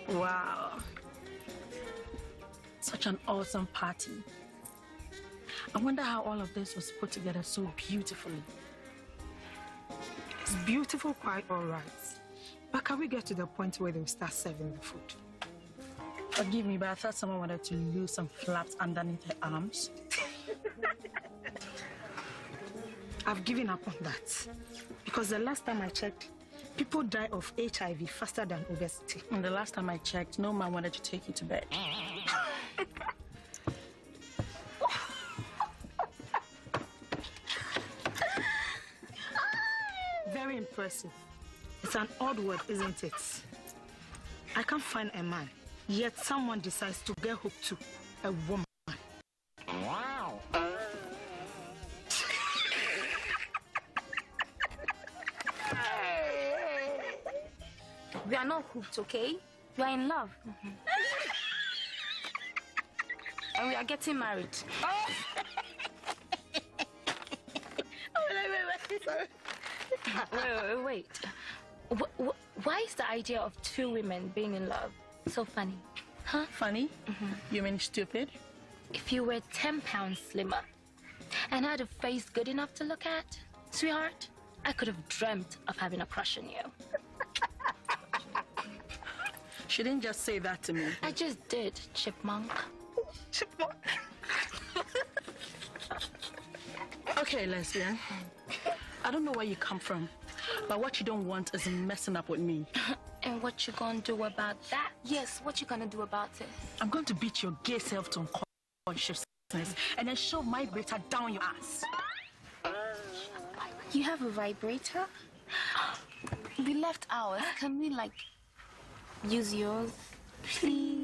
Wow. Such an awesome party. I wonder how all of this was put together so beautifully. It's beautiful, quite all right. But can we get to the point where they will start serving the food? Forgive me, but I thought someone wanted to lose some flaps underneath her arms. I've given up on that. Because the last time I checked, people die of HIV faster than obesity. And the last time I checked, no man wanted to take you to bed. Very impressive. It's an odd word, isn't it? I can't find a man, yet someone decides to get hooked to a woman. Wow. We are not hooked, okay? We are in love. And we are getting married. Oh. Wait. Why is the idea of two women being in love so funny? Huh? Funny? You mean stupid? If you were 10 pounds slimmer and had a face good enough to look at, sweetheart, I could have dreamt of having a crush on you. She didn't just say that to me. I just did, chipmunk. Chipmunk? Okay, lesbian. I don't know where you come from, but what you don't want is messing up with me. And what you gonna do about that? Yes, what you gonna do about it? I'm going to beat your gay self to unconsciousness and then shove my vibrator down your ass. You have a vibrator? We left ours. Can we, use yours? Please?